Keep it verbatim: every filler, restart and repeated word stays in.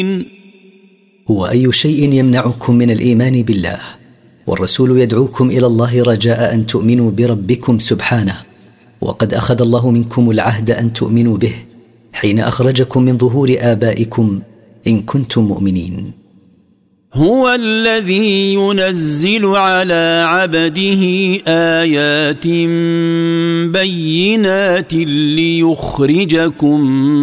وأي شيء يمنعكم من الإيمان بالله؟ والرسول يدعوكم إلى الله رجاء أن تؤمنوا بربكم سبحانه، وقد أخذ الله منكم العهد أن تؤمنوا به حين أخرجكم من ظهور آبائكم إن كنتم مؤمنين. هو الذي ينزل على عبده آيات بينات ليخرجكم